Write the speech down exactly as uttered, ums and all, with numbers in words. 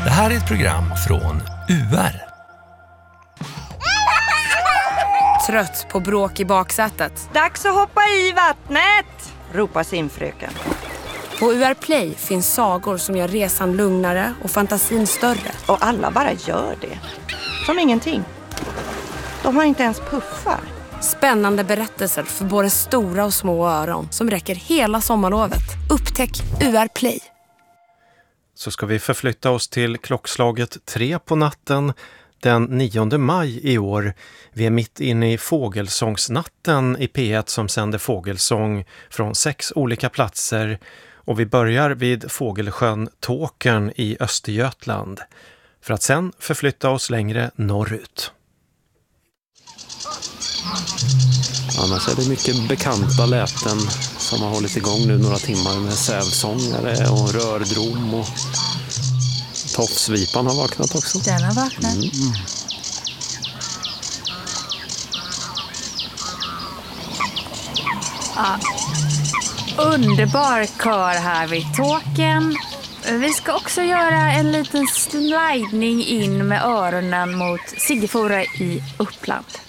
Det här är ett program från U R. Trött på bråk i baksätet. Dags att hoppa i vattnet, ropar simfröken. På U R Play finns sagor som gör resan lugnare och fantasin större. Och alla bara gör det. Som ingenting. De har inte ens puffar. Spännande berättelser för både stora och små öron som räcker hela sommarlovet. Upptäck U R Play. Så ska vi förflytta oss till klockslaget tre på natten den nionde maj i år. Vi är mitt inne i Fågelsångsnatten i P ett som sänder fågelsång från sex olika platser. Och vi börjar vid Fågelsjön Tåkern i Östergötland för att sen förflytta oss längre norrut. Annars är det mycket bekanta läten som har hållit igång nu några timmar med sävsångare och rördrom och tofsvipan har vaknat också. Den har vaknat. Mm. Ja. Underbar kör här vid Tåkern. Vi ska också göra en liten slidning in med öronen mot Siggefora i Uppland.